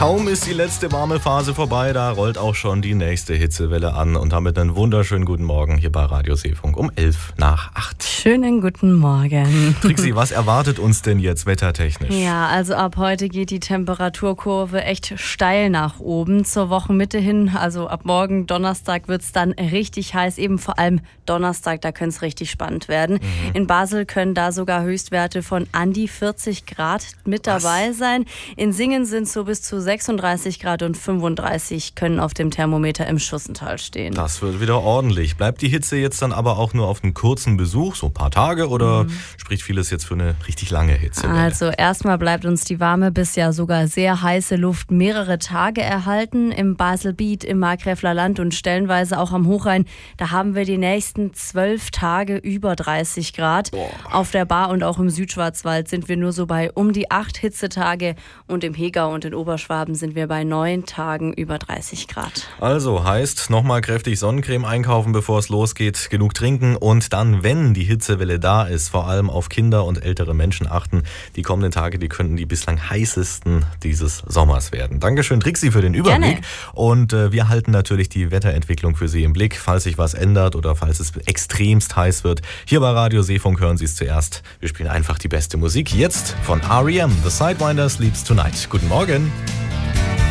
Kaum ist die letzte warme Phase vorbei, da rollt auch schon die nächste Hitzewelle an. Und damit einen wunderschönen guten Morgen hier bei Radio Seefunk um 7:55. Schönen guten Morgen. Trixi, was erwartet uns denn jetzt wettertechnisch? Ja, also ab heute geht die Temperaturkurve echt steil nach oben zur Wochenmitte hin. Also ab morgen Donnerstag wird es dann richtig heiß, eben vor allem Donnerstag, da könnte es richtig spannend werden. In Basel können da sogar Höchstwerte von an die 40 Grad mit dabei sein. In Singen sind es so bis zu 36 Grad und 35 können auf dem Thermometer im Schussental stehen. Das wird wieder ordentlich. Bleibt die Hitze jetzt dann aber auch nur auf einem kurzen Besuch, so ein paar Tage, oder spricht vieles jetzt für eine richtig lange Hitze? Also erstmal bleibt uns die warme bis ja sogar sehr heiße Luft mehrere Tage erhalten. Im Baselbiet, im Markgräfler Land und stellenweise auch am Hochrhein. Da haben wir die nächsten 12 Tage über 30 Grad. Auf der Bar und auch im Südschwarzwald sind wir nur so bei um die 8 Hitzetage und im Hegau und in Oberschwaben sind wir bei 9 Tagen über 30 Grad. Also heißt, nochmal kräftig Sonnencreme einkaufen, bevor es losgeht, genug trinken und dann, wenn die Hitzewelle da ist, vor allem auf Kinder und ältere Menschen achten. Die kommenden Tage, die könnten die bislang heißesten dieses Sommers werden. Dankeschön, Trixi, für den Überblick. Gerne. Und wir halten natürlich die Wetterentwicklung für Sie im Blick, falls sich was ändert oder falls es extremst heiß wird. Hier bei Radio Seefunk hören Sie es zuerst. Wir spielen einfach die beste Musik. Jetzt von R.E.M. The Sidewinder Sleeps Tonight. Guten Morgen.